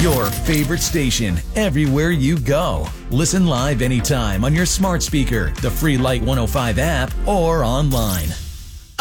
Your favorite station everywhere you go. Listen live anytime on your smart speaker, the free Light 105 app, or online.